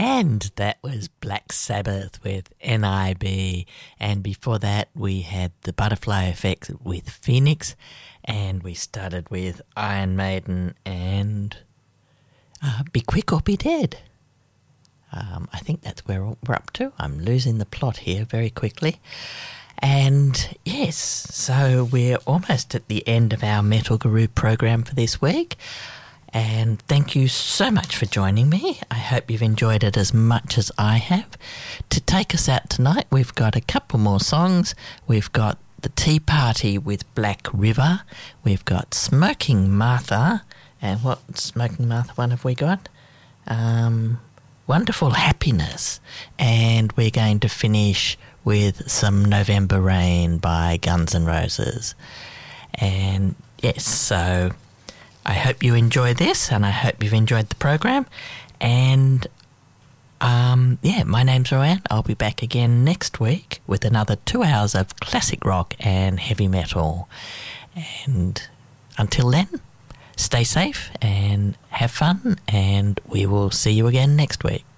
And that was Black Sabbath with NIB. And before that, we had the Butterfly Effect with Phoenix. And we started with Iron Maiden and Be Quick or Be Dead. I think that's where we're up to. I'm losing the plot here very quickly. And yes, so we're almost at the end of our Metal Guru program for this week. And thank you so much for joining me. I hope you've enjoyed it as much as I have. To take us out tonight, we've got a couple more songs. We've got The Tea Party with Black River. We've got Smoking Martha. And what Smoking Martha one have we got? Wonderful Happiness. And we're going to finish with some November Rain by Guns N' Roses. And yes, so I hope you enjoy this, and I hope you've enjoyed the program. And my name's Roanne. I'll be back again next week with another 2 hours of classic rock and heavy metal. And until then, stay safe and have fun, and we will see you again next week.